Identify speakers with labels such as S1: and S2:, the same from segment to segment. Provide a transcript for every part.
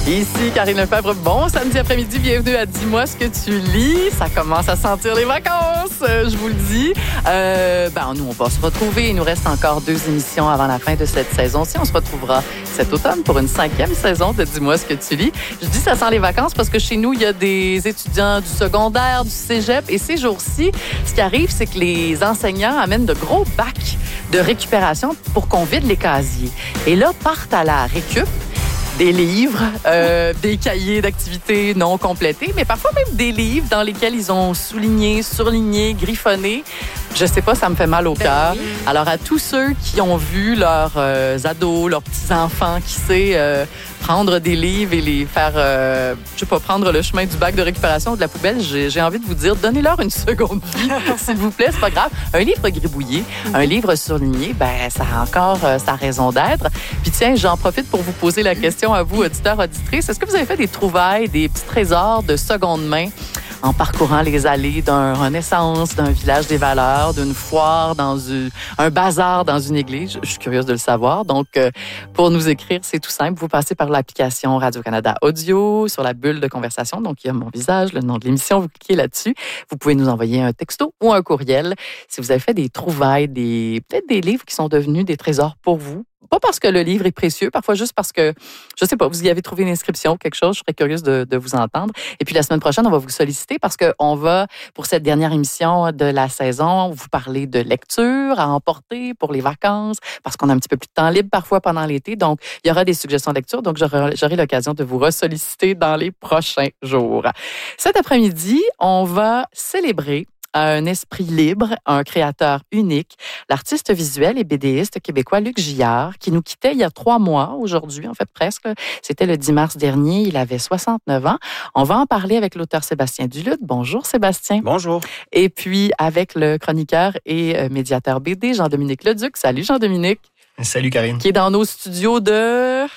S1: Ici Karine Lefebvre, bon samedi après-midi, bienvenue à Dis-moi ce que tu lis. Ça commence à sentir les vacances, je vous le dis. Nous, on va se retrouver. Il nous reste encore 2 émissions avant la fin de cette saison-ci. On se retrouvera cet automne pour une 5e saison de Dis-moi ce que tu lis. Je dis ça sent les vacances parce que chez nous, il y a des étudiants du secondaire, du cégep. Et ces jours-ci, ce qui arrive, c'est que les enseignants amènent de gros bacs de récupération pour qu'on vide les casiers. Et là, partent à la récup des livres, des cahiers d'activités non complétés, mais parfois même des livres dans lesquels ils ont souligné, surligné, griffonné. Je sais pas, ça me fait mal au cœur. Oui. Alors, à tous ceux qui ont vu leurs ados, leurs petits-enfants, qui sait prendre des livres et les faire, prendre le chemin du bac de récupération ou de la poubelle, j'ai envie de vous dire, donnez-leur une seconde vie, s'il vous plaît, c'est pas grave. Un livre gribouillé, un livre surligné, ça a encore sa raison d'être. Puis tiens, j'en profite pour vous poser la question à vous, auditeurs, auditrices. Est-ce que vous avez fait des trouvailles, des petits trésors de seconde main en parcourant les allées d'un Renaissance, d'un village des valeurs, d'une foire, dans un bazar dans une église? Je suis curieuse de le savoir. Donc, pour nous écrire, c'est tout simple. Vous passez par l'application Radio-Canada Audio sur la bulle de conversation. Donc, il y a mon visage, le nom de l'émission. Vous cliquez là-dessus. Vous pouvez nous envoyer un texto ou un courriel si vous avez fait des trouvailles, peut-être des livres qui sont devenus des trésors pour vous. Pas parce que le livre est précieux, parfois juste parce que, je sais pas, vous y avez trouvé une inscription ou quelque chose. Je serais curieuse de vous entendre. Et puis, la semaine prochaine, on va vous solliciter parce qu'on va, pour cette dernière émission de la saison, vous parler de lecture à emporter pour les vacances, parce qu'on a un petit peu plus de temps libre parfois pendant l'été. Donc, il y aura des suggestions de lecture. Donc, j'aurai l'occasion de vous ressolliciter dans les prochains jours. Cet après-midi, on va célébrer un esprit libre, un créateur unique, l'artiste visuel et BDiste québécois Luc Gillard, qui nous quittait il y a 3 mois, aujourd'hui, en fait, presque. C'était le 10 mars dernier. Il avait 69 ans. On va en parler avec l'auteur Sébastien Duluth. Bonjour, Sébastien.
S2: Bonjour.
S1: Et puis, avec le chroniqueur et médiateur BD, Jean-Dominique Leduc. Salut, Jean-Dominique.
S2: Salut, Karine.
S1: Qui est dans nos studios de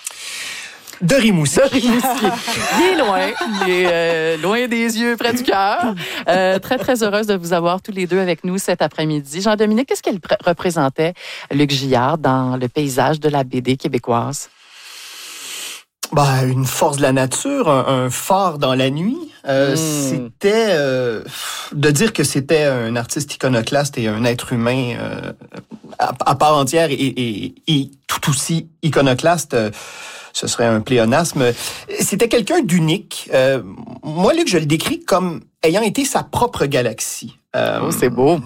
S1: Rimouski. Il est loin. Il est loin des yeux, près du cœur. Très, très heureuse de vous avoir tous les deux avec nous cet après-midi. Jean-Dominique, qu'est-ce qu'elle représentait, Luc Gillard, dans le paysage de la BD québécoise?
S2: Une force de la nature, un phare dans la nuit. C'était de dire que c'était un artiste iconoclaste et un être humain à part entière et tout aussi iconoclaste. Ce serait un pléonasme. C'était quelqu'un d'unique. Moi, Luc, je le décris comme ayant été sa propre galaxie.
S1: C'est beau.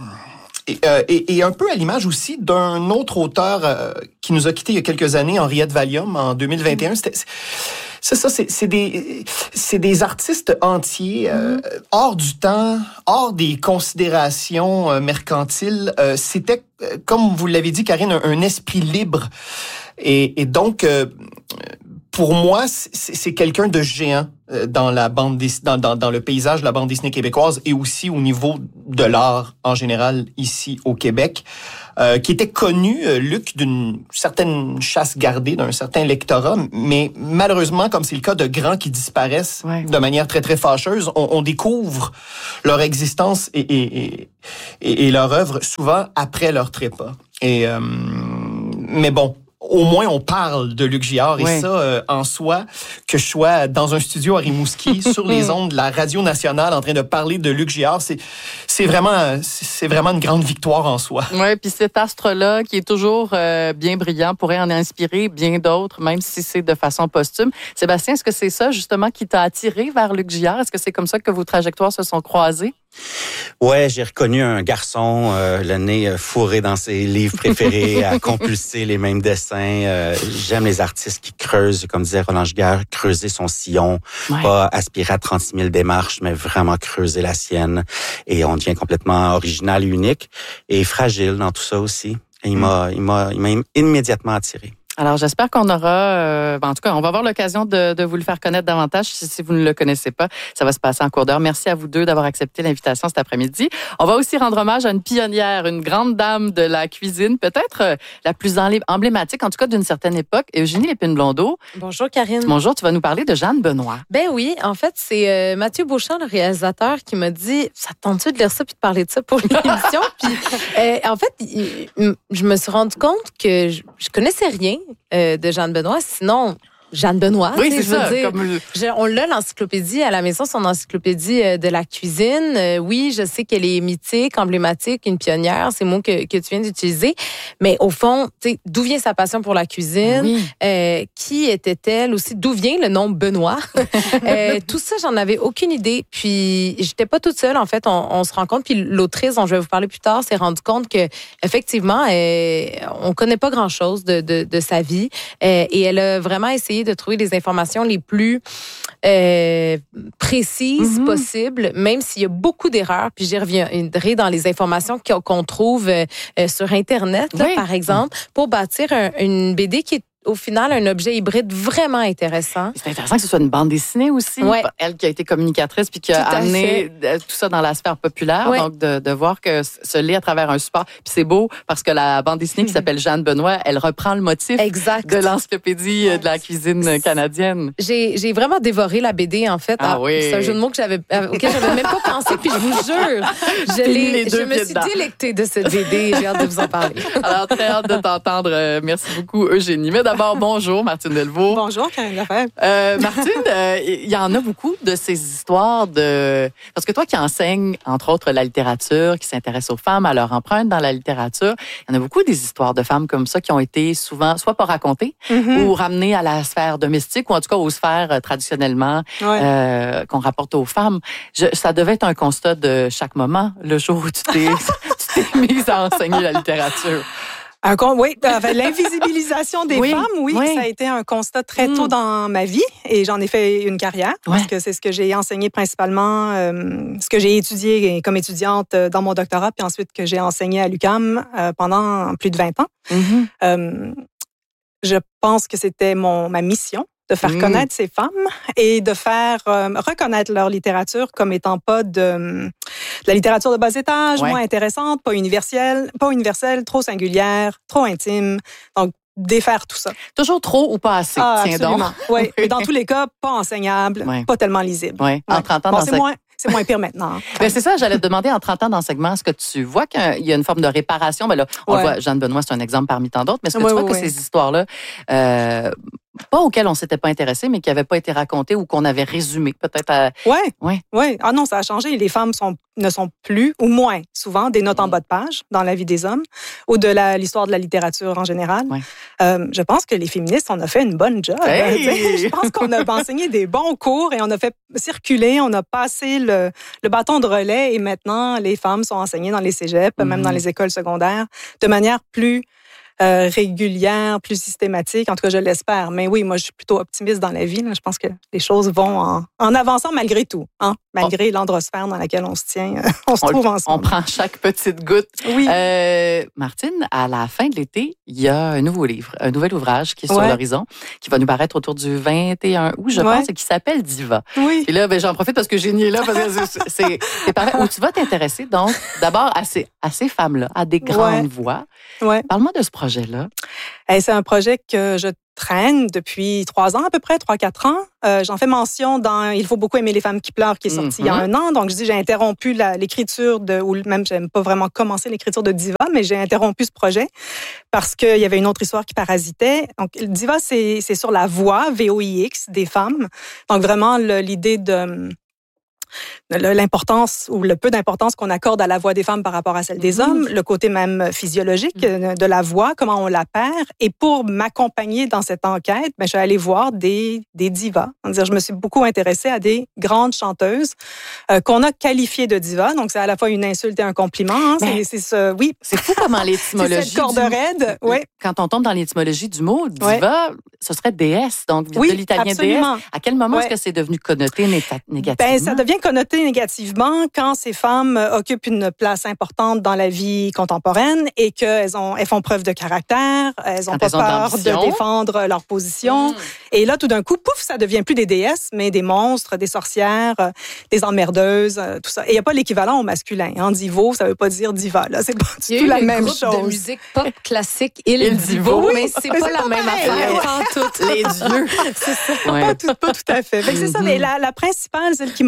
S2: Et un peu à l'image aussi d'un autre auteur qui nous a quittés il y a quelques années, Henriette Valium, en 2021. C'est des artistes entiers, hors du temps, hors des considérations mercantiles. C'était, comme vous l'avez dit, Karine, un esprit libre. Et donc, pour moi, c'est quelqu'un de géant dans la bande dans le paysage de la bande dessinée québécoise et aussi au niveau de l'art en général ici au Québec, qui était connu, Luc, d'une certaine chasse gardée, d'un certain lectorat, mais malheureusement, comme c'est le cas de grands qui disparaissent de manière très, très fâcheuse, on découvre leur existence et leur œuvre souvent après leur trépas. Mais bon, au moins, on parle de Luc Gillard et ça, en soi, que je sois dans un studio à Rimouski, sur les ondes de la Radio nationale, en train de parler de Luc Gillard, c'est vraiment une grande victoire en soi.
S1: Oui, puis cet astre-là, qui est toujours bien brillant, pourrait en inspirer bien d'autres, même si c'est de façon posthume. Sébastien, est-ce que c'est ça, justement, qui t'a attiré vers Luc Gillard? Est-ce que c'est comme ça que vos trajectoires se sont croisées?
S3: Ouais, j'ai reconnu un garçon, le nez fourré dans ses livres préférés, à compulser les mêmes dessins. J'aime les artistes qui creusent, comme disait Roland Giguère, creuser son sillon, pas aspirer à 36 000 démarches, mais vraiment creuser la sienne. Et on devient complètement original et unique et fragile dans tout ça aussi. Et il m'a immédiatement attiré.
S1: Alors, j'espère qu'on aura... en tout cas, on va avoir l'occasion de vous le faire connaître davantage si vous ne le connaissez pas. Ça va se passer en cours d'heure. Merci à vous deux d'avoir accepté l'invitation cet après-midi. On va aussi rendre hommage à une pionnière, une grande dame de la cuisine, peut-être la plus emblématique, en tout cas d'une certaine époque, Eugénie Lépine-Blondeau.
S4: Bonjour, Karine.
S1: Bonjour, tu vas nous parler de Jeanne Benoît.
S4: Ben oui, en fait, c'est Mathieu Beauchamp, le réalisateur, qui m'a dit « Ça te tente-tu de lire ça puis de parler de ça pour l'émission? » Puis, en fait, je me suis rendu compte que je connaissais rien de Jeanne Benoît. Sinon, Jeanne Benoît.
S1: Oui, c'est ça.
S4: On l'a, l'encyclopédie, à la maison, son encyclopédie de la cuisine. Oui, je sais qu'elle est mythique, emblématique, une pionnière, c'est le mot que tu viens d'utiliser. Mais au fond, d'où vient sa passion pour la cuisine? Oui. Qui était-elle aussi? D'où vient le nom Benoît? Tout ça, j'en avais aucune idée. Puis, j'étais pas toute seule, en fait. On se rend compte, puis l'autrice dont je vais vous parler plus tard s'est rendu compte que effectivement, on connaît pas grand-chose de sa vie. Et elle a vraiment essayé de trouver des informations les plus précises possibles, même s'il y a beaucoup d'erreurs. Puis j'y reviendrai dans les informations qu'on trouve sur Internet, là, par exemple, pour bâtir une BD qui est au final, un objet hybride vraiment intéressant.
S1: C'est intéressant que ce soit une bande dessinée aussi. Ouais. Elle qui a été communicatrice puis qui a amené tout ça dans la sphère populaire. Ouais. Donc, de voir que se lit à travers un support. Puis c'est beau parce que la bande dessinée qui s'appelle Jeanne Benoît, elle reprend le motif de l'encyclopédie de la cuisine canadienne.
S4: J'ai vraiment dévoré la BD, en fait. C'est un jeu de mots auquel j'avais même pas pensé. Puis je vous jure, je me suis délectée de cette BD. J'ai hâte de vous en parler.
S1: Alors, très hâte de t'entendre. Merci beaucoup, Eugénie. Mais d'abord, bonjour, Martine Delvaux.
S5: Bonjour, Karine Lefebvre.
S1: Martine, il y en a beaucoup de ces histoires parce que toi qui enseignes, entre autres, la littérature, qui s'intéresse aux femmes, à leur empreinte dans la littérature, il y en a beaucoup des histoires de femmes comme ça qui ont été souvent soit pas racontées ou ramenées à la sphère domestique ou en tout cas aux sphères traditionnellement qu'on rapporte aux femmes. Ça devait être un constat de chaque moment, le jour où tu t'es mise à enseigner la littérature.
S5: L'invisibilisation des femmes, ça a été un constat très tôt dans ma vie et j'en ai fait une carrière parce que c'est ce que j'ai enseigné principalement, ce que j'ai étudié comme étudiante dans mon doctorat puis ensuite que j'ai enseigné à l'UQAM pendant plus de 20 ans. Je pense que c'était ma mission de faire connaître ces femmes et de faire reconnaître leur littérature comme étant pas de la littérature de bas étage, moins intéressante, pas universelle, trop singulière, trop intime. Donc, défaire tout ça.
S1: Toujours trop ou pas assez, tiens donc.
S5: Oui, mais dans tous les cas, pas enseignable, pas tellement lisible.
S1: Oui, en 30 ans
S5: c'est moins pire maintenant.
S1: Ben c'est ça, j'allais te demander, en 30 ans d'enseignement, est-ce que tu vois qu'il y a une forme de réparation? Ben là, on le voit, Jeanne Benoît, c'est un exemple parmi tant d'autres, mais est-ce que tu vois que ces histoires-là, pas auxquelles on s'était pas intéressé, mais qui n'avaient pas été racontées ou qu'on avait résumées, peut-être?
S5: Oui. Ah non, ça a changé. Les femmes ne sont plus, ou moins souvent, des notes en bas de page dans la vie des hommes ou de l'histoire de la littérature en général. Je pense que les féministes, on a fait une bonne job. Je pense qu'on a enseigné des bons cours et on a fait circuler, on a passé le bâton de relais et maintenant, les femmes sont enseignées dans les cégeps, même dans les écoles secondaires, de manière plus régulière, plus systématique. En tout cas, je l'espère. Mais oui, moi, je suis plutôt optimiste dans la vie. Là. Je pense que les choses vont en avançant malgré tout. Hein? Malgré l'androsphère dans laquelle on se tient, on se trouve ensemble.
S1: On prend chaque petite goutte.
S5: Oui.
S1: Martine, à la fin de l'été, il y a un nouvel ouvrage qui est sur l'horizon, qui va nous paraître autour du 21 août, je pense, et qui s'appelle Diva.
S5: Oui.
S1: Et là, j'en profite parce que Génie est là, parce que c'est parfait. Où tu vas t'intéresser, donc, d'abord à ces femmes-là, à des grandes voix.
S5: Ouais.
S1: Parle-moi de ce projet-là.
S5: C'est un projet que je traîne depuis 3 ans à peu près, 3-4 ans. J'en fais mention dans « Il faut beaucoup aimer les femmes qui pleurent » qui est sorti il y a 1 an. Donc, je dis j'ai interrompu l'écriture ou même j'aime pas vraiment commencer l'écriture de Diva, mais j'ai interrompu ce projet parce qu'il y avait une autre histoire qui parasitait. Donc, Diva, c'est sur la voix, VOIX, des femmes. Donc, vraiment, l'idée de l'importance ou le peu d'importance qu'on accorde à la voix des femmes par rapport à celle des hommes, le côté même physiologique de la voix, comment on la perd. Et pour m'accompagner dans cette enquête, je suis allée voir des divas. C'est-à-dire, je me suis beaucoup intéressée à des grandes chanteuses qu'on a qualifiées de divas. Donc, c'est à la fois une insulte et un compliment. Hein.
S1: C'est fou comment l'étymologie...
S5: c'est cette corde raide.
S1: Quand on tombe dans l'étymologie du mot, diva, ce serait déesse, donc de l'italien déesse. À quel moment est-ce que c'est devenu connoté négativement?
S5: Ça devient connoté négativement quand ces femmes occupent une place importante dans la vie contemporaine et qu'elles font preuve de caractère, elles n'ont pas peur de défendre leur position. Et là, tout d'un coup, pouf, ça devient plus des déesses, mais des monstres, des sorcières, des emmerdeuses, tout ça. Et il n'y a pas l'équivalent au masculin. Hein. Divo, ça ne veut pas dire diva. Là, c'est pas du tout la même chose.
S4: Il y a eu un groupe de musique pop classique, Il Divo, mais c'est pas la même affaire.
S1: Les dieux.
S5: C'est ça. Pas tout à fait. C'est ça. Mais la principale, celle qui m'a vraiment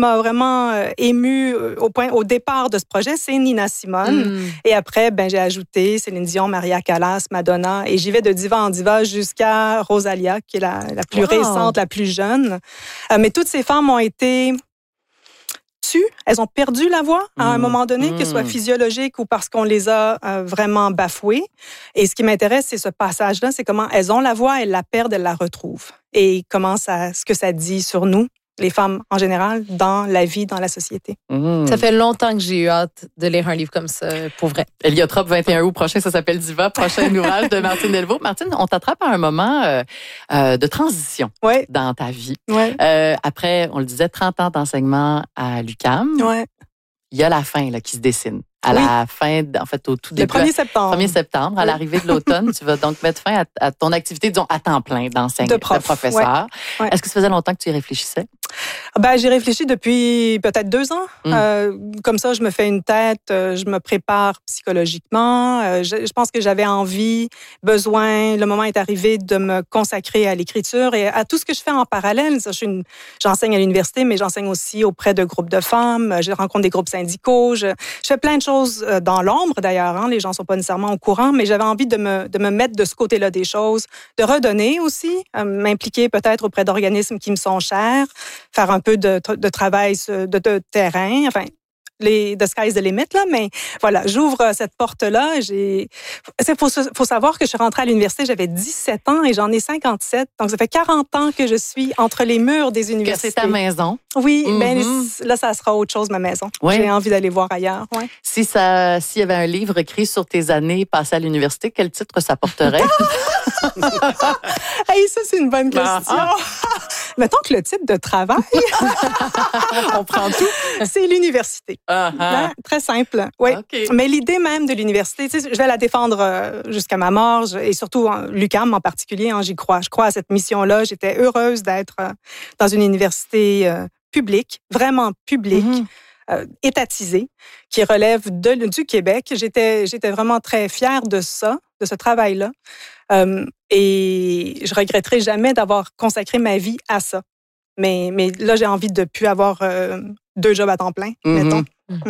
S5: vraiment émue au départ de ce projet, c'est Nina Simone. Et après, j'ai ajouté Céline Dion, Maria Callas, Madonna. Et j'y vais de diva en diva jusqu'à Rosalia, qui est la plus récente, la plus jeune. Mais toutes ces femmes ont été tues. Elles ont perdu la voix à un moment donné, que ce soit physiologique ou parce qu'on les a vraiment bafouées. Et ce qui m'intéresse, c'est ce passage-là, c'est comment elles ont la voix, elles la perdent, elles la retrouvent. Et ce que ça dit sur nous, les femmes en général, dans la vie, dans la société.
S4: Ça fait longtemps que j'ai eu hâte de lire un livre comme ça, pour vrai.
S1: Héliotrope, 21 août prochain, ça s'appelle Diva, prochain ouvrage de Martine Delvaux. Martine, on t'attrape à un moment de transition dans ta vie. Après, on le disait, 30 ans d'enseignement à l'UQAM. Il y a la fin là, qui se dessine. À la fin, en fait, au tout début.
S5: Le 1er septembre.
S1: 1er septembre, à l'arrivée de l'automne, tu vas donc mettre fin à ton activité, disons, à temps plein d'enseignant, de professeur. Est-ce que ça faisait longtemps que tu y réfléchissais?
S5: J'y réfléchis depuis peut-être 2 ans. Comme ça, je me fais une tête, je me prépare psychologiquement. Je pense que j'avais envie, besoin, le moment est arrivé de me consacrer à l'écriture et à tout ce que je fais en parallèle. J'enseigne à l'université, mais j'enseigne aussi auprès de groupes de femmes. Je rencontre des groupes syndicaux. Je fais plein de choses dans l'ombre, d'ailleurs. Les gens ne sont pas nécessairement au courant, mais j'avais envie de me mettre de ce côté-là des choses, de redonner aussi, m'impliquer peut-être auprès d'organismes qui me sont chers, faire un peu de travail de terrain, enfin, the sky's the limit, là, mais voilà, j'ouvre cette porte-là. Faut savoir que je suis rentrée à l'université, j'avais 17 ans et j'en ai 57, donc ça fait 40 ans que je suis entre les murs des universités.
S1: Que c'est ta maison.
S5: Oui, là, ça sera autre chose, ma maison. J'ai envie d'aller voir ailleurs.
S1: S'il y avait un livre écrit sur tes années passées à l'université, quel titre ça porterait?
S5: Hey, ça, c'est une bonne question. Mettons que le titre de travail,
S1: on prend tout.
S5: C'est l'université. Très simple. Okay. Mais l'idée même de l'université, je vais la défendre jusqu'à ma mort, et surtout l'UQAM en particulier, j'y crois. Je crois à cette mission-là. J'étais heureuse d'être dans une université publique, vraiment publique, étatisée, qui relève du Québec. J'étais vraiment très fière de ça, de ce travail-là. Et je regretterai jamais d'avoir consacré ma vie à ça. Mais là, j'ai envie de ne plus avoir 2 jobs à temps plein, mettons.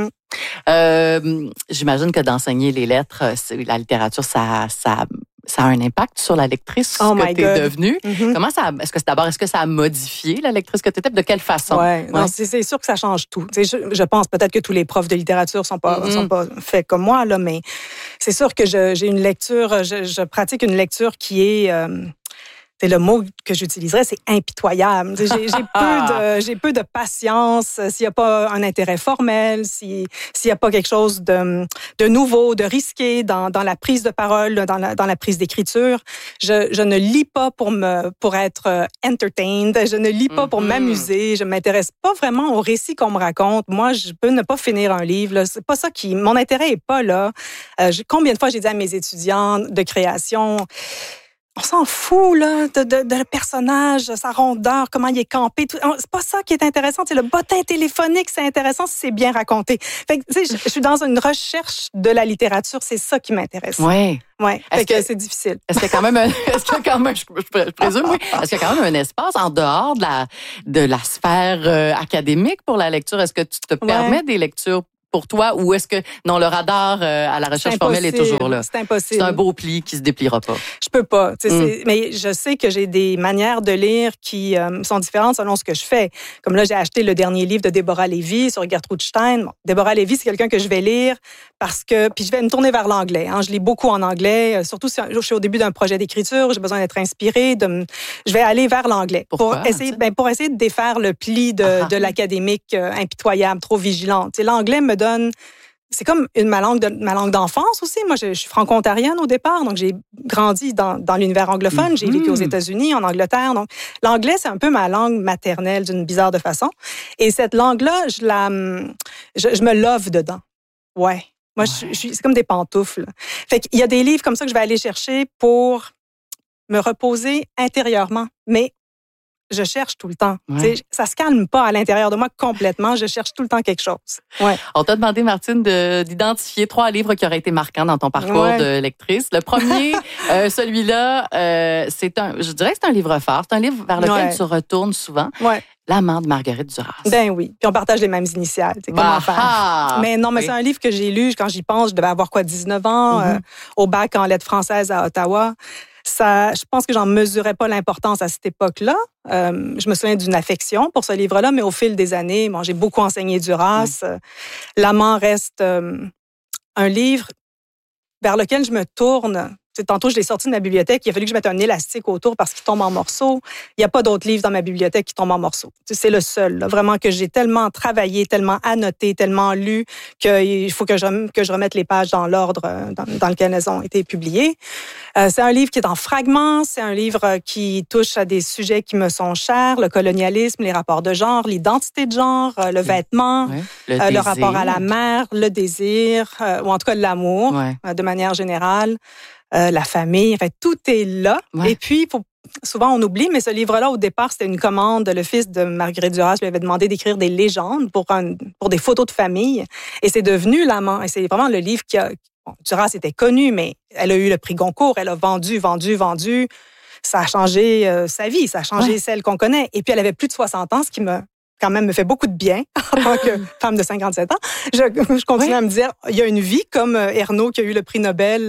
S1: J'imagine que d'enseigner les lettres, la littérature, ça a un impact sur la lectrice que tu es devenue. Comment ça, est-ce que ça a modifié la lectrice que tu étais? De quelle façon?
S5: Non, c'est sûr que ça change tout. Je pense peut-être que tous les profs de littérature sont pas faits comme moi, là, mais c'est sûr que j'ai une lecture, je pratique une lecture qui est... c'est le mot que j'utiliserais, c'est impitoyable. J'ai peu de patience s'il n'y a pas un intérêt formel, s'il n'y a pas quelque chose de nouveau, de risqué dans la prise de parole, dans la prise d'écriture. Je ne lis pas pour être entertained, je ne lis pas pour m'amuser, je ne m'intéresse pas vraiment au récit qu'on me raconte. Moi, je peux ne pas finir un livre. Là. C'est pas ça mon intérêt n'est pas là. Combien de fois j'ai dit à mes étudiants de création... On s'en fout, là, de le personnage, sa rondeur, comment il est campé. C'est pas ça qui est intéressant. Le bottin téléphonique, c'est intéressant si c'est bien raconté. Fait que, je suis dans une recherche de la littérature. C'est ça qui m'intéresse.
S1: Oui.
S5: Fait que c'est difficile.
S1: Est-ce qu'il y a quand même je présume, oui. Est-ce qu'il y a quand même un espace en dehors de la sphère académique pour la lecture? Est-ce que tu te permets des lectures pour toi, ou est-ce que non, le radar à la recherche formelle est toujours là?
S5: C'est impossible.
S1: C'est un beau pli qui se dépliera pas.
S5: Je peux pas. Mais je sais que j'ai des manières de lire qui sont différentes selon ce que je fais. Comme là, j'ai acheté le dernier livre de Deborah Lévy sur Gertrude Stein. Deborah Lévy, c'est quelqu'un que je vais lire puis je vais me tourner vers l'anglais. Je lis beaucoup en anglais, surtout si je suis au début d'un projet d'écriture, j'ai besoin d'être inspirée. Je vais aller vers l'anglais.
S1: Pourquoi?
S5: Pour essayer de défaire le pli de l'académique impitoyable, trop vigilante. L'anglais me donne... C'est comme ma langue d'enfance aussi. Moi, je suis franco-ontarienne au départ, donc j'ai grandi dans l'univers anglophone. J'ai vécu aux États-Unis, en Angleterre. Donc, l'anglais, c'est un peu ma langue maternelle d'une bizarre de façon. Et cette langue-là, je me love dedans. Ouais. Moi, c'est comme des pantoufles. Fait qu'il y a des livres comme ça que je vais aller chercher pour me reposer intérieurement. Mais je cherche tout le temps. Ça se calme pas à l'intérieur de moi complètement. Je cherche tout le temps quelque chose.
S1: On t'a demandé, Martine, d'identifier 3 livres qui auraient été marquants dans ton parcours de lectrice. Le premier, celui-là, je dirais que c'est un livre phare. C'est un livre vers lequel tu retournes souvent. L'amant de Marguerite Duras.
S5: Ben oui. Puis on partage les mêmes initiales. Comment faire? Mais non, mais
S1: oui.
S5: c'est un livre que j'ai lu quand j'y pense. Je devais avoir 19 ans au bac en lettres françaises à Ottawa. Ça, je pense que j'en mesurais pas l'importance à cette époque-là. Je me souviens d'une affection pour ce livre-là, mais au fil des années, j'ai beaucoup enseigné Duras. L'amant reste un livre vers lequel je me tourne. Tantôt, je l'ai sorti de ma bibliothèque. Il a fallu que je mette un élastique autour parce qu'il tombe en morceaux. Il n'y a pas d'autres livres dans ma bibliothèque qui tombent en morceaux. C'est le seul, là, vraiment, que j'ai tellement travaillé, tellement annoté, tellement lu qu'il faut que je remette les pages dans l'ordre dans lequel elles ont été publiées. C'est un livre qui est en fragments. C'est un livre qui touche à des sujets qui me sont chers, le colonialisme, les rapports de genre, l'identité de genre, le vêtement, le rapport à la mère, le désir, ou en tout cas l'amour, de manière générale. La famille, enfin, tout est là. Ouais. Et puis, souvent, on oublie, mais ce livre-là, au départ, c'était une commande. Le fils de Marguerite Duras lui avait demandé d'écrire des légendes pour des photos de famille. Et c'est devenu l'amant. Et c'est vraiment le livre Duras était connue, mais elle a eu le prix Goncourt. Elle a vendu. Ça a changé sa vie. Ça a changé celle qu'on connaît. Et puis, elle avait plus de 60 ans, ce qui quand même me fait beaucoup de bien en tant que femme de 57 ans. Je continue à me dire, il y a une vie comme Ernaud qui a eu le prix Nobel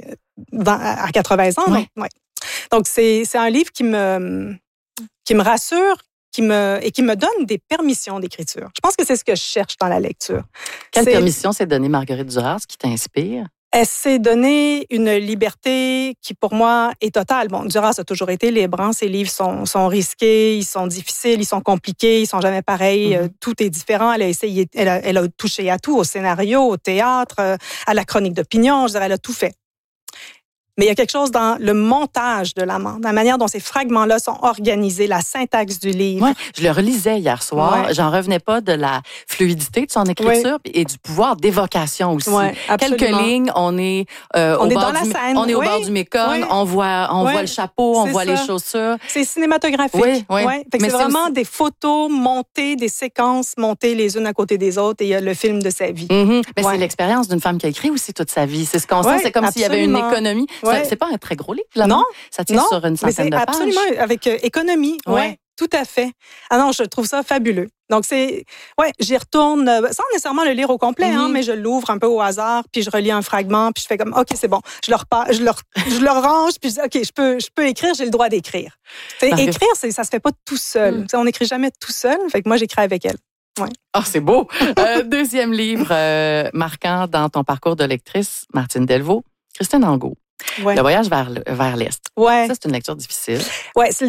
S5: à 80 ans. Donc, c'est un livre qui me rassure et qui me donne des permissions d'écriture. Je pense que c'est ce que je cherche dans la lecture.
S1: Quelle permission s'est donnée Marguerite Duras qui t'inspire?
S5: Elle s'est donné une liberté qui, pour moi, est totale. Bon, Duras a toujours été libre. Hein? Ses livres sont risqués, ils sont difficiles, ils sont compliqués, ils sont jamais pareils. Tout est différent. Elle a essayé, elle a touché à tout, au scénario, au théâtre, à la chronique d'opinion. Je dirais, elle a tout fait. Mais il y a quelque chose dans le montage de l'amant, la manière dont ces fragments-là sont organisés, la syntaxe du livre.
S1: Ouais, je le relisais hier soir. Ouais. J'en revenais pas de la fluidité de son écriture et du pouvoir d'évocation aussi.
S5: Ouais,
S1: quelques lignes, on est au bord du Mékong, on voit le chapeau, on voit les chaussures.
S5: C'est cinématographique. Fait que c'est vraiment des photos montées, des séquences montées les unes à côté des autres et il y a le film de sa vie.
S1: Mais c'est l'expérience d'une femme qui a écrit aussi toute sa vie. C'est ce qu'on sent, c'est comme s'il y avait une économie. C'est pas un très gros livre, là. Non. Ça tient sur une centaine de pages.
S5: Absolument, avec économie. Oui, tout à fait. Ah non, je trouve ça fabuleux. Donc, j'y retourne sans nécessairement le lire au complet, mais je l'ouvre un peu au hasard, puis je relis un fragment, puis je fais comme, OK, c'est bon. Je le range, puis je dis, OK, je peux écrire, j'ai le droit d'écrire. Écrire, ça se fait pas tout seul. On n'écrit jamais tout seul. Fait que moi, j'écris avec elle. Ouais.
S1: Ah, c'est beau. Deuxième livre marquant dans ton parcours de lectrice, Martine Delvaux, Christine Angot. Le voyage vers l'Est.
S5: Ouais.
S1: Ça, c'est une lecture difficile.
S5: Oui, c'était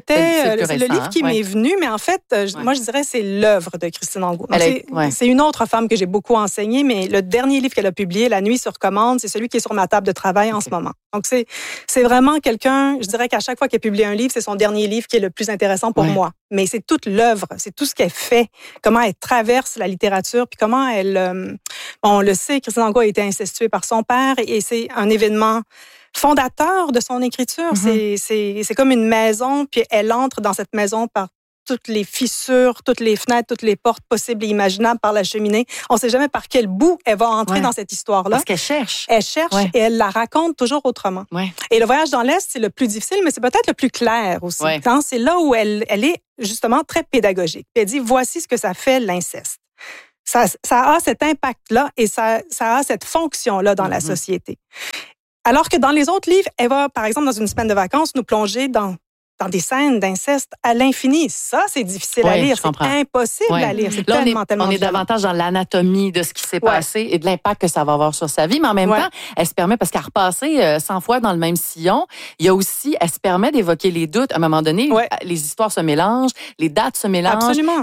S5: le livre qui m'est venu, mais en fait, moi, je dirais c'est l'œuvre de Christine Angot. C'est une autre femme que j'ai beaucoup enseignée, mais le dernier livre qu'elle a publié, La nuit sur commande, c'est celui qui est sur ma table de travail en ce moment. Donc, c'est vraiment quelqu'un, je dirais qu'à chaque fois qu'elle publie un livre, c'est son dernier livre qui est le plus intéressant pour moi. Mais c'est toute l'œuvre, c'est tout ce qu'elle fait, comment elle traverse la littérature, puis comment elle... on le sait, Christine Angot a été incestuée par son père et c'est un événement fondateur de son écriture. C'est comme une maison, puis elle entre dans cette maison par toutes les fissures, toutes les fenêtres, toutes les portes possibles et imaginables par la cheminée. On ne sait jamais par quel bout elle va entrer dans cette histoire-là.
S1: Parce qu'elle cherche.
S5: Elle cherche et elle la raconte toujours autrement. Et le voyage dans l'Est, c'est le plus difficile, mais c'est peut-être le plus clair aussi. C'est là où elle est justement très pédagogique. Elle dit, voici ce que ça fait l'inceste. Ça a cet impact-là et ça a cette fonction-là dans la société. Alors que dans les autres livres, elle va, par exemple, dans une semaine de vacances, nous plonger dans des scènes d'inceste à l'infini. Ça, c'est difficile à lire. C'est impossible à lire. C'est tellement
S1: on est davantage dans l'anatomie de ce qui s'est passé et de l'impact que ça va avoir sur sa vie. Mais en même temps, elle se permet, parce qu'à repasser 100 fois dans le même sillon, il y a aussi, elle se permet d'évoquer les doutes. À un moment donné, les histoires se mélangent, les dates se mélangent.
S5: Absolument.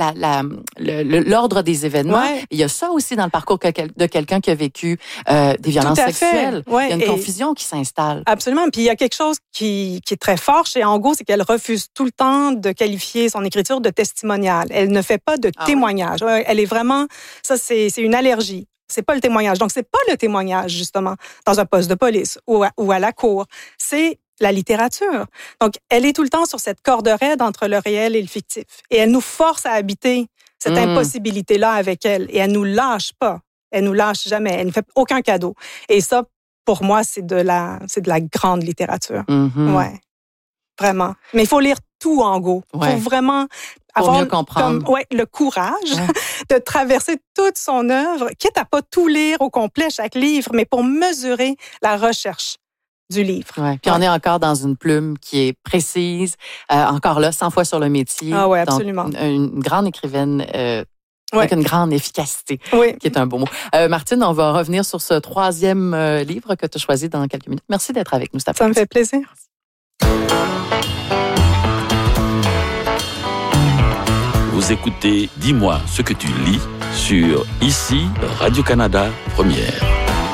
S1: L'ordre des événements. Il y a ça aussi dans le parcours de quelqu'un qui a vécu des violences sexuelles. Il y a une confusion qui s'installe.
S5: Absolument. Puis il y a quelque chose qui est très fort chez Angot, c'est qu'elle refuse tout le temps de qualifier son écriture de testimoniale. Elle ne fait pas de témoignage. Elle est vraiment... Ça, c'est une allergie. C'est pas le témoignage. Donc, c'est pas le témoignage, justement, dans un poste de police ou à la cour. C'est la littérature. Donc, elle est tout le temps sur cette corde raide entre le réel et le fictif. Et elle nous force à habiter cette impossibilité-là avec elle. Et elle nous lâche pas. Elle nous lâche jamais. Elle ne fait aucun cadeau. Et ça, pour moi, c'est de la grande littérature. Ouais. Vraiment. Mais il faut lire tout en go.
S1: Ouais.
S5: Faut vraiment
S1: Pour
S5: avoir
S1: mieux comprendre.
S5: le courage de traverser toute son œuvre, quitte à pas tout lire au complet, chaque livre, mais pour mesurer la recherche du livre.
S1: Ouais. Puis on est encore dans une plume qui est précise, encore là, 100 fois sur le métier.
S5: Ah oui, absolument.
S1: Donc, une grande écrivaine avec une grande efficacité, qui est un beau mot. Martine, on va revenir sur ce 3e livre que tu as choisi dans quelques minutes. Merci d'être avec nous cet après-midi.
S5: Ça me fait plaisir.
S6: Vous écoutez Dis-moi ce que tu lis sur ICI Radio-Canada Première.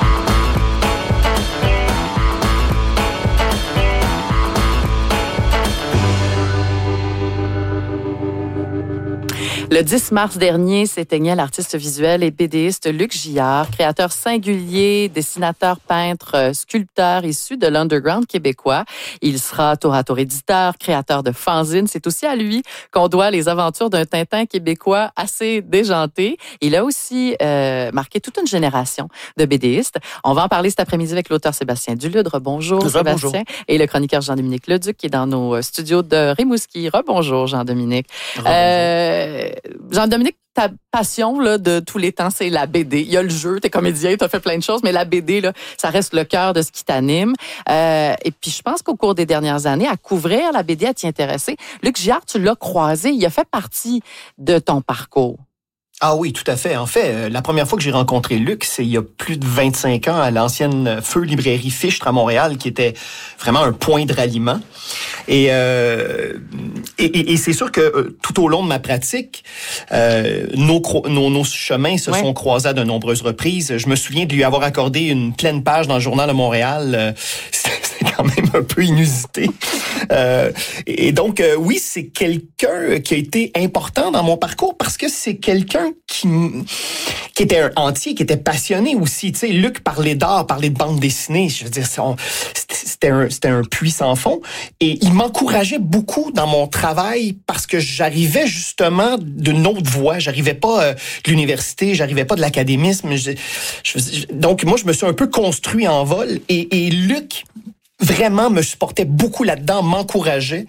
S1: Le 10 mars dernier s'éteignait l'artiste visuel et BDiste Luc Gillard, créateur singulier, dessinateur, peintre, sculpteur issu de l'underground québécois. Il sera tour à tour éditeur, créateur de fanzines. C'est aussi à lui qu'on doit les aventures d'un Tintin québécois assez déjanté. Il a aussi marqué toute une génération de BDistes. On va en parler cet après-midi avec l'auteur Sébastien Dulude. Bonjour Sébastien. Bonjour. Et le chroniqueur Jean-Dominique Leduc qui est dans nos studios de Rimouski. Bonjour Jean-Dominique. Jean-Dominique, ta passion là, de tous les temps, c'est la BD. Il y a le jeu, t'es comédien, t'as fait plein de choses, mais la BD, là, ça reste le cœur de ce qui t'anime. Et puis, je pense qu'au cours des dernières années, à couvrir la BD, à t'y intéresser, Luc Gillard, tu l'as croisé, il a fait partie de ton parcours.
S2: Ah oui, tout à fait. En fait, la première fois que j'ai rencontré Luc, c'est il y a plus de 25 ans à l'ancienne Feu librairie Fichtre à Montréal, qui était vraiment un point de ralliement. Et c'est sûr que tout au long de ma pratique, nos chemins se sont croisés à de nombreuses reprises. Je me souviens de lui avoir accordé une pleine page dans le Journal de Montréal. C'est quand même un peu inusité. Et donc, oui, c'est quelqu'un qui a été important dans mon parcours parce que c'est quelqu'un qui était un entier, qui était passionné aussi. Tu sais, Luc parlait d'art, parlait de bande dessinée. Je veux dire, c'était un puits sans fond. Et il m'encourageait beaucoup dans mon travail parce que j'arrivais justement d'une autre voie. J'arrivais pas de l'université, j'arrivais pas de l'académisme. Donc, moi, je me suis un peu construit en vol. Et Luc vraiment me supportait beaucoup là-dedans, m'encourageait.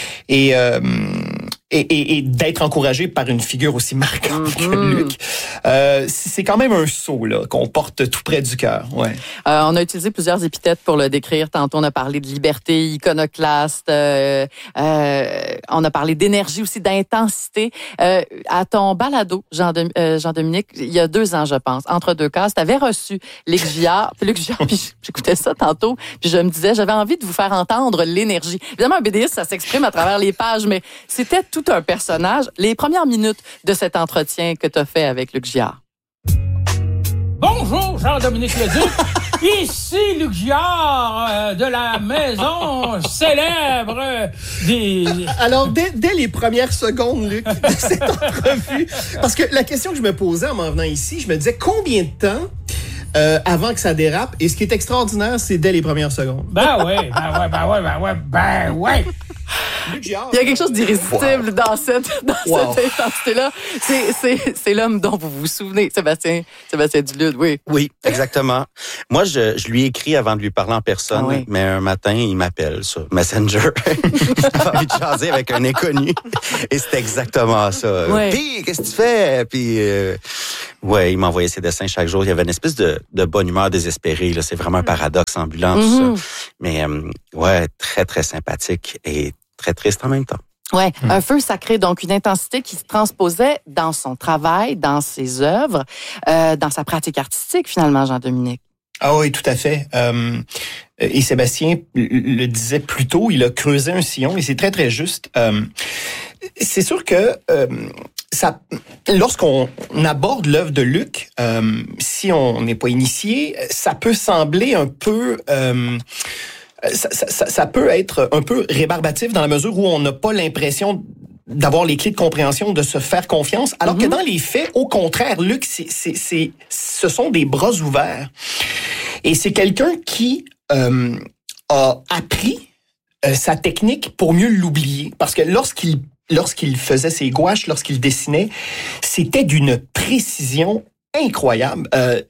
S2: Et d'être encouragé par une figure aussi marquante que Luc, c'est quand même un sceau là qu'on porte tout près du cœur. Ouais.
S1: On a utilisé plusieurs épithètes pour le décrire. Tantôt, on a parlé de liberté, iconoclaste. On a parlé d'énergie aussi, d'intensité. À ton balado, Jean-Dominique, il y a 2 ans, je pense, entre 2 cases, tu avais reçu Luc Gillard, puis j'écoutais ça tantôt, puis je me disais, j'avais envie de vous faire entendre l'énergie. Évidemment, un BDiste, ça s'exprime à travers les pages, mais c'était tout un personnage. Les premières minutes de cet entretien que tu as fait avec Luc Gillard.
S7: Bonjour, Jean-Dominique Leduc. Ici Luc Gillard de la maison célèbre des...
S2: Alors, dès les premières secondes, Luc, de cette entrevue, parce que la question que je me posais en m'en venant ici, je me disais combien de temps avant que ça dérape? Et ce qui est extraordinaire, c'est dès les premières secondes.
S7: Ben ouais.
S1: Il y a quelque chose d'irrésistible dans cette intensité-là. C'est l'homme dont vous vous souvenez, Sébastien Dulude, oui.
S3: Oui, exactement. Moi, je lui écris avant de lui parler en personne, mais un matin, il m'appelle sur Messenger. J'ai envie de jaser avec un inconnu. Et c'est exactement ça.
S1: Ouais.
S3: Puis, qu'est-ce que tu fais? Puis, il m'envoyait ses dessins chaque jour. Il y avait une espèce de bonne humeur désespérée. Là. C'est vraiment un paradoxe ambulant, tout ça. Mais, très, très sympathique et très triste en même temps.
S1: Ouais, un feu sacré, donc une intensité qui se transposait dans son travail, dans ses œuvres, dans sa pratique artistique, finalement, Jean-Dominique.
S2: Ah oui, tout à fait. Et Sébastien le disait plus tôt, il a creusé un sillon et c'est très, très juste. C'est sûr que lorsqu'on aborde l'œuvre de Luc, si on n'est pas initié, ça peut sembler un peu... Ça peut être un peu rébarbatif dans la mesure où on n'a pas l'impression d'avoir les clés de compréhension, de se faire confiance, alors que dans les faits, au contraire, Luc, ce sont des bras ouverts. Et c'est quelqu'un qui a appris sa technique pour mieux l'oublier. Parce que lorsqu'il faisait ses gouaches, lorsqu'il dessinait, c'était d'une précision incroyable.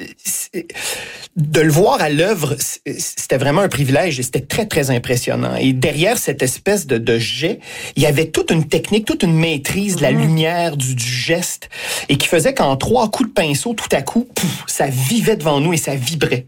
S2: De le voir à l'œuvre, c'était vraiment un privilège et c'était très, très impressionnant. Et derrière cette espèce de jet, il y avait toute une technique, toute une maîtrise de la lumière, du geste, et qui faisait qu'en 3 coups de pinceau, tout à coup, ça vivait devant nous et ça vibrait.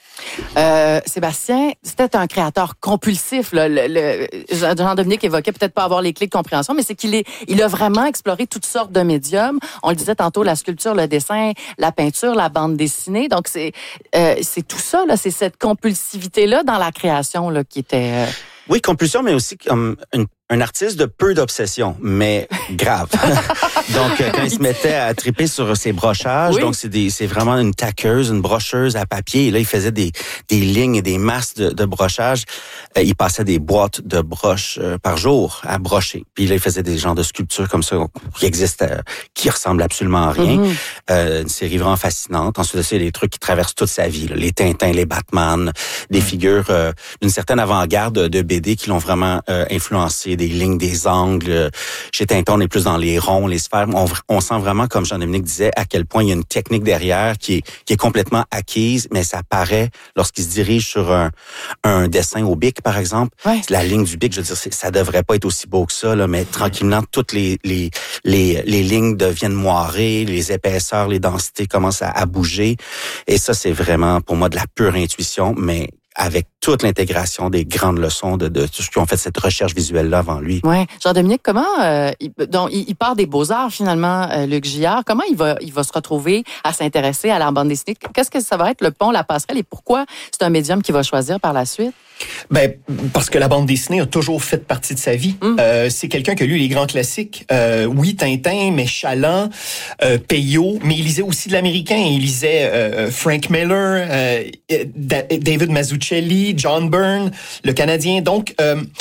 S1: Sébastien, c'était un créateur compulsif. Là. Jean-Dominique évoquait peut-être pas avoir les clés de compréhension, mais c'est il a vraiment exploré toutes sortes de médiums. On le disait tantôt, la sculpture, le dessin, la peinture, la bande dessinée. Donc, c'est tout ça, là, c'est cette compulsivité-là dans la création là, qui était...
S3: Oui, compulsion, mais aussi comme un artiste de peu d'obsession, mais grave. Donc, quand il se mettait à triper sur ses brochages, donc c'est vraiment une taqueuse, une brocheuse à papier. Et là, il faisait des lignes et des masses de brochage. Il passait des boîtes de broches par jour à brocher. Puis là, il faisait des genres de sculptures comme ça qui existent, qui ressemblent absolument à rien. Une série vraiment fascinante. Ensuite de ça, il y a des trucs qui traversent toute sa vie. Là. Les Tintins, les Batman, des figures d'une certaine avant-garde de BD qui l'ont vraiment influencé. Des lignes, des angles. Chez Tintin, on est plus dans les ronds, les sphères. On sent vraiment, comme Jean-Dominique disait, à quel point il y a une technique derrière qui est complètement acquise, mais ça paraît lorsqu'il se dirige sur un dessin au bic, par exemple. Ouais. La ligne du bic, je veux dire, ça devrait pas être aussi beau que ça, là, mais tranquillement, toutes les lignes deviennent moirées, les épaisseurs, les densités commencent à bouger. Et ça, c'est vraiment, pour moi, de la pure intuition, mais avec toute l'intégration des grandes leçons de tout ce qui ont fait cette recherche visuelle-là avant lui.
S1: Oui. Jean-Dominique, comment il part des beaux-arts, finalement, Luc Gillard. Comment il va se retrouver à s'intéresser à la bande dessinée? Qu'est-ce que ça va être le pont, la passerelle, et pourquoi c'est un médium qu'il va choisir par la suite?
S2: Ben, parce que la bande dessinée a toujours fait partie de sa vie. C'est quelqu'un qui a lu les grands classiques. Oui, Tintin, mais Chaland, Peyo, mais il lisait aussi de l'américain. Il lisait Frank Miller, David Mazzucchelli, John Byrne, le Canadien. Donc,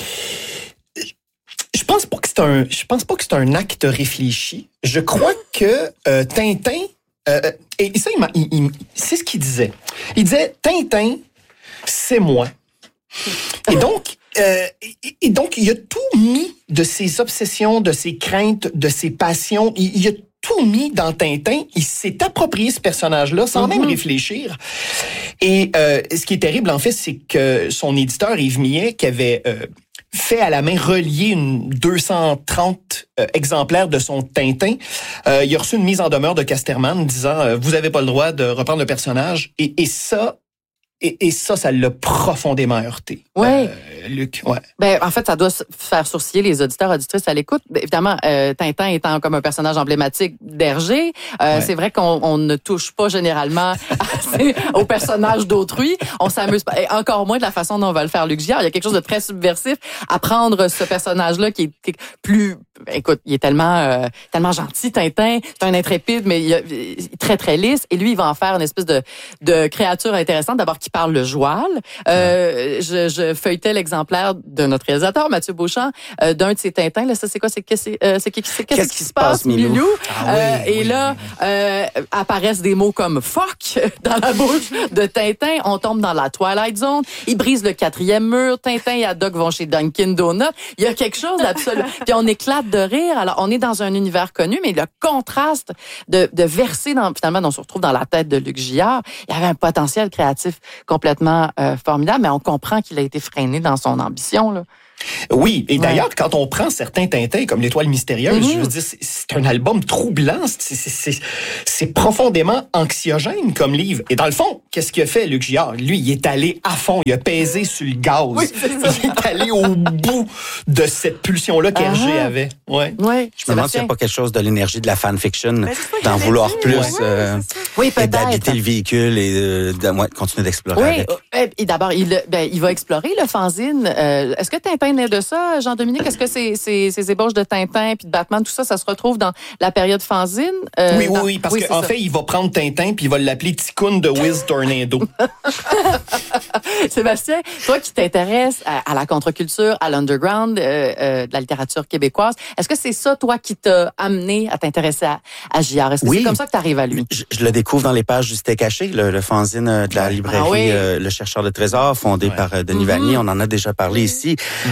S2: je pense pas que c'est un acte réfléchi. Je crois que Tintin, et ça, c'est ce qu'il disait. Il disait, Tintin, c'est moi. Et donc, il a tout mis de ses obsessions, de ses craintes, de ses passions. Il a tout mis dans Tintin. Il s'est approprié ce personnage-là sans même réfléchir. Et ce qui est terrible, en fait, c'est que son éditeur, Yves Millet, qui avait fait à la main relier 230 exemplaires de son Tintin, il a reçu une mise en demeure de Casterman disant « Vous avez pas le droit de reprendre le personnage. » Et ça... Et ça l'a profondément heurté.
S1: Oui.
S2: Luc, ouais.
S1: Ben, en fait, ça doit faire sourciller les auditeurs, auditrices à l'écoute. Évidemment, Tintin étant comme un personnage emblématique d'Hergé, c'est vrai qu'on ne touche pas généralement au personnage d'autrui. On s'amuse pas. Et encore moins de la façon dont on va le faire Luc Gillard. Il y a quelque chose de très subversif à prendre ce personnage-là qui est plus... Écoute, il est tellement gentil, Tintin. C'est un intrépide, mais il est très, très lisse. Et lui, il va en faire une espèce de créature intéressante. D'abord, qui parle le joual. Je feuilletais l'exemplaire de notre réalisateur, Mathieu Beauchamp, d'un de ses Tintins. Là, ça, c'est quoi? Qu'est-ce qui se passe, Milou? Apparaissent des mots comme fuck dans la bouche de Tintin. On tombe dans la Twilight Zone. Il brise le 4e mur. Tintin et Haddock vont chez Dunkin' Donuts. Il y a quelque chose d'absolu. Puis on éclate de rire. Alors, on est dans un univers connu, mais le contraste de verser finalement, on se retrouve dans la tête de Luc Gillard. Il y avait un potentiel créatif complètement formidable, mais on comprend qu'il a été freiné dans son ambition, là.
S2: Oui, et d'ailleurs, quand on prend certains Tintins comme l'Étoile mystérieuse, je veux dire, c'est un album troublant, c'est profondément anxiogène comme livre. Et dans le fond, qu'est-ce qu'il a fait, Luc Gillard? Lui, il est allé à fond, il a pesé sur le gaz. Oui, il est allé au bout de cette pulsion-là qu'Hergé avait. Ouais.
S3: Je me demande s'il n'y a pas quelque chose de l'énergie de la fanfiction, d'en vouloir plus, et d'habiter le véhicule et de continuer d'explorer avec.
S1: Et d'abord, il va explorer le fanzine. Est-ce que Tintin naît de ça, Jean-Dominique? Est-ce que ces ébauches de Tintin puis de Batman, tout ça, ça se retrouve dans la période fanzine?
S2: Oui, parce qu'en fait, il va prendre Tintin puis il va l'appeler Ticoun de Wiz Tornado.
S1: Sébastien, toi qui t'intéresses à la contre-culture, à l'underground de la littérature québécoise, est-ce que c'est ça, toi, qui t'a amené à t'intéresser à Gillard? Est-ce que c'est comme ça que tu arrives à lui?
S3: Je le découvre dans les pages du C'était caché, le fanzine de la librairie Le Chercheur de trésors, fondé par Denis Vanier. On en a déjà parlé ici.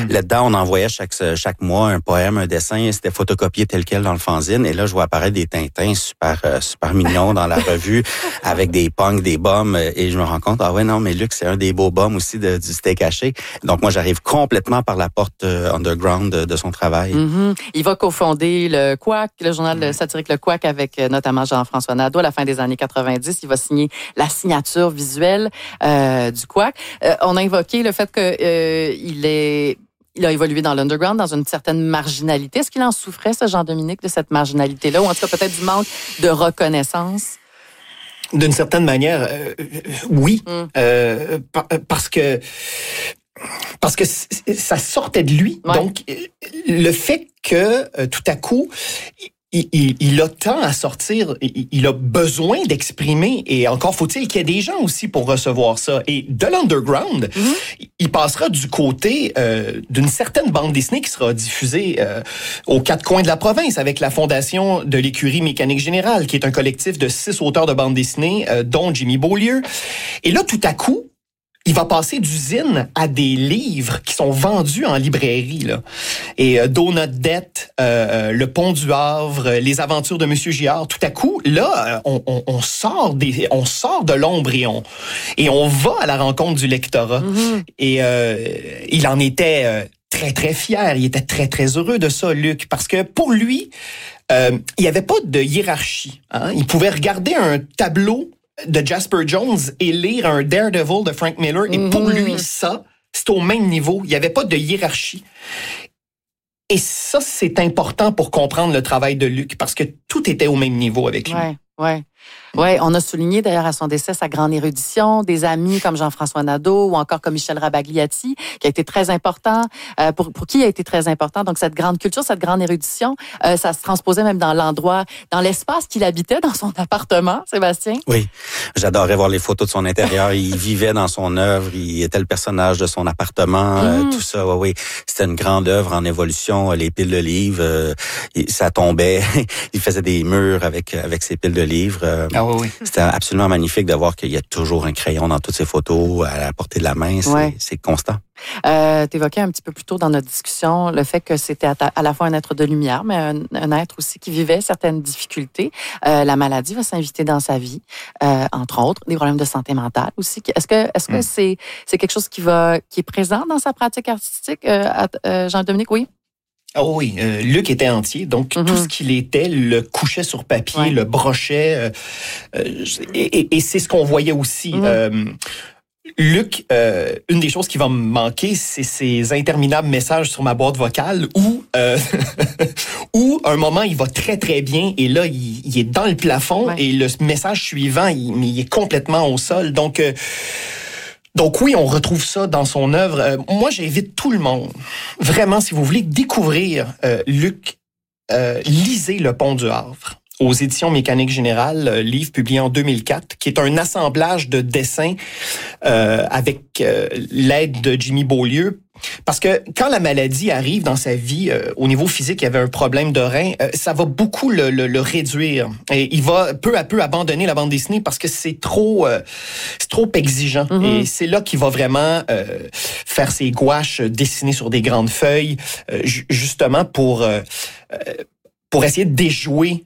S3: Là-dedans, on envoyait chaque mois un poème, un dessin, c'était photocopié tel quel dans le fanzine. Et là, je vois apparaître des Tintins super mignons dans la revue, avec des punks, des bombes. Et je me rends compte, ah ouais, non, mais Luc, c'est un des beaux bombes aussi du steak haché. Donc, moi, j'arrive complètement par la porte underground de son travail.
S1: Il va cofonder le Quack, le journal satirique Le Quack, avec notamment Jean-François Nadeau à la fin des années 90. Il va signer la signature visuelle du Quack. On a évoqué le fait qu'il a évolué dans l'underground, dans une certaine marginalité. Est-ce qu'il en souffrait, ce Jean-Dominique, de cette marginalité-là, ou en tout cas peut-être du manque de reconnaissance?
S2: D'une certaine manière, oui. Parce que ça sortait de lui. Ouais. Donc, le fait que tout à coup, il a tant à sortir, il a besoin d'exprimer, et encore faut-il qu'il y ait des gens aussi pour recevoir ça. Et de l'underground, il passera du côté d'une certaine bande dessinée qui sera diffusée aux quatre coins de la province avec la fondation de l'Écurie Mécanique Générale, qui est un collectif de 6 auteurs de bande dessinée, dont Jimmy Beaulieu. Et là, tout à coup, il va passer d'usine à des livres qui sont vendus en librairie, là. Et Donut Debt, Le Pont du Havre, Les Aventures de Monsieur Giard. Tout à coup, là, on sort de l'ombre et on va à la rencontre du lectorat. Et il en était très, très fier. Il était très, très heureux de ça, Luc, parce que pour lui, il n'y avait pas de hiérarchie. Hein? Il pouvait regarder un tableau de Jasper Jones et lire un Daredevil de Frank Miller. Et pour lui, ça, c'est au même niveau. Il n'y avait pas de hiérarchie. Et ça, c'est important pour comprendre le travail de Luc, parce que tout était au même niveau avec lui.
S1: Ouais, on a souligné d'ailleurs à son décès sa grande érudition, des amis comme Jean-François Nadeau ou encore comme Michel Rabagliati, qui a été très important, pour qui a été très important. Donc cette grande culture, cette grande érudition, ça se transposait même dans l'endroit, dans l'espace qu'il habitait dans son appartement, Sébastien.
S3: Oui, j'adorais voir les photos de son intérieur. Il vivait dans son œuvre, il était le personnage de son appartement, tout ça. Oui, c'était une grande œuvre en évolution. Les piles de livres, ça tombait. Il faisait des murs avec ses piles de livres.
S2: Oui.
S3: C'était absolument magnifique de voir qu'il y a toujours un crayon dans toutes ses photos à la portée de la main. C'est constant.
S1: T'évoquais un petit peu plus tôt dans notre discussion le fait que c'était à la fois un être de lumière, mais un être aussi qui vivait certaines difficultés. La maladie va s'inviter dans sa vie, entre autres, des problèmes de santé mentale aussi. Est-ce que c'est quelque chose qui est présent dans sa pratique artistique, Jean-Dominique? Oui.
S2: Oh oui, Luc était entier, donc tout ce qu'il était le couchait sur papier, le brochait, et c'est ce qu'on voyait aussi. Luc, une des choses qui va me manquer, c'est ses interminables messages sur ma boîte vocale où où un moment il va très très bien et là il est dans le plafond et le message suivant il est complètement au sol. Donc oui, on retrouve ça dans son œuvre. Moi, j'invite tout le monde, vraiment, si vous voulez découvrir Luc, lisez Le Pont du Havre aux éditions Mécanique Générale, livre publié en 2004, qui est un assemblage de dessins avec l'aide de Jimmy Beaulieu. Parce que quand la maladie arrive dans sa vie, au niveau physique, il y avait un problème de rein, ça va beaucoup le réduire. Et il va peu à peu abandonner la bande dessinée parce que c'est trop exigeant. Et c'est là qu'il va vraiment faire ses gouaches dessinées sur des grandes feuilles, justement pour essayer de déjouer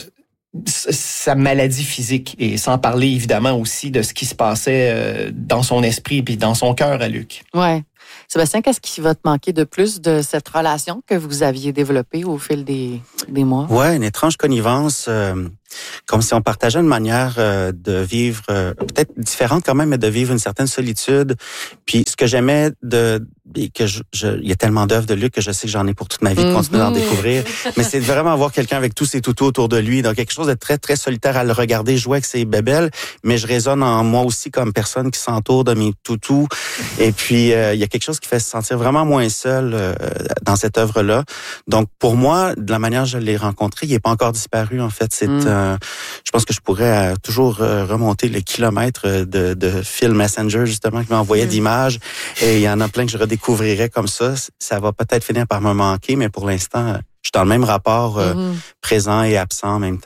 S2: sa maladie physique, et sans parler évidemment aussi de ce qui se passait dans son esprit puis dans son cœur à Luc.
S1: Ouais. Sébastien, qu'est-ce qui va te manquer de plus de cette relation que vous aviez développée au fil des mois?
S3: Ouais, une étrange connivence, comme si on partageait une manière de vivre peut-être différente quand même, mais de vivre une certaine solitude. Puis ce que j'aimais il y a tellement d'œuvres de Luc que je sais que j'en ai pour toute ma vie de continuer d'en découvrir. Mais c'est vraiment voir quelqu'un avec tous ses toutous autour de lui, donc quelque chose de très, très solitaire à le regarder jouer avec ses bébelles. Mais je résonne en moi aussi comme personne qui s'entoure de mes toutous. Et puis, il y a quelque chose qui fait se sentir vraiment moins seul dans cette œuvre-là. Donc, pour moi, de la manière dont je l'ai rencontré, il n'est pas encore disparu, en fait. Je pense que je pourrais toujours remonter le kilomètre de Phil Messenger, justement, qui m'envoyait d'images. Et il y en a plein que je redécouvrirais comme ça. Ça va peut-être finir par me manquer, mais pour l'instant, je suis dans le même rapport présent et absent en même temps.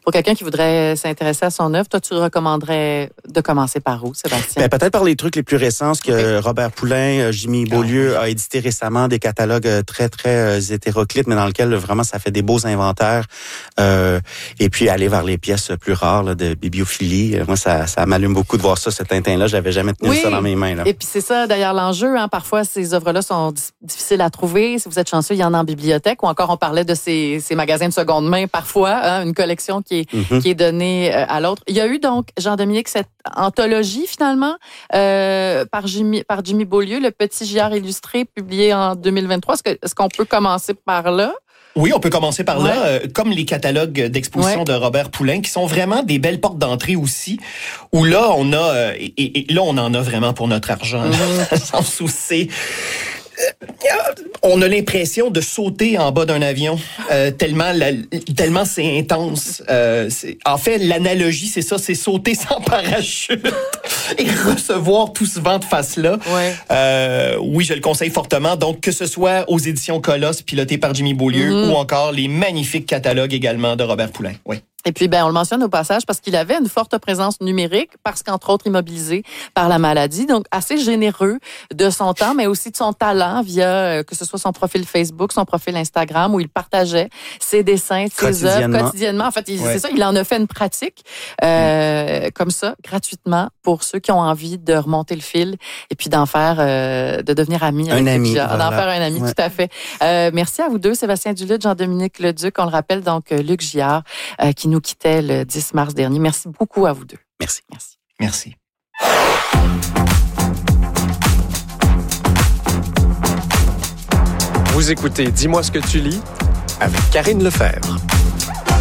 S1: Pour quelqu'un qui voudrait s'intéresser à son œuvre, toi, tu recommanderais de commencer par où, Sébastien?
S3: Peut-être par les trucs les plus récents, ce que Robert Poulain, Jimmy Beaulieu a édité récemment, des catalogues très, très hétéroclites, mais dans lesquels vraiment ça fait des beaux inventaires. Et puis aller vers les pièces plus rares là, de bibliophilie. Moi, ça m'allume beaucoup de voir ça, ce Tintin-là. J'avais jamais tenu ça dans mes mains. Là.
S1: Et puis c'est ça, d'ailleurs, l'enjeu. Parfois, ces œuvres-là sont difficiles à trouver. Si vous êtes chanceux, il y en a en bibliothèque. Ou encore, on parlait de ces magasins de seconde main, parfois, une collection qui est donnée à l'autre. Il y a eu donc, Jean-Dominique, cette anthologie, finalement, par Jimmy Beaulieu, Le Petit Giard illustré, publié en 2023. Est-ce qu'on peut commencer par là?
S2: Oui, on peut commencer par là, comme les catalogues d'exposition de Robert Poulain, qui sont vraiment des belles portes d'entrée aussi, où là, on a, et là, on en a vraiment pour notre argent, sans souci. On a l'impression de sauter en bas d'un avion, tellement c'est intense. En fait, l'analogie, c'est ça, c'est sauter sans parachute et recevoir tout ce vent de face-là. Oui, je le conseille fortement. Donc, que ce soit aux éditions Colosse, pilotées par Jimmy Beaulieu, ou encore les magnifiques catalogues également de Robert Poulain. Oui.
S1: Et puis, on le mentionne au passage parce qu'il avait une forte présence numérique, parce qu'entre autres, immobilisé par la maladie. Donc, assez généreux de son temps, mais aussi de son talent via, que ce soit son profil Facebook, son profil Instagram, où il partageait ses dessins, ses œuvres quotidiennement. En fait, c'est ça, il en a fait une pratique, comme ça, gratuitement, pour ceux qui ont envie de remonter le fil et puis d'en faire, de devenir ami.
S3: Un ami.
S1: D'en faire un ami, tout à fait. Merci à vous deux, Sébastien Duluth, Jean-Dominique Leduc. On le rappelle, donc, Luc Giard, qui nous quittait le 10 mars dernier. Merci beaucoup à vous deux.
S3: Merci.
S2: Merci.
S8: Vous écoutez Dis-moi ce que tu lis avec Karine Lefebvre.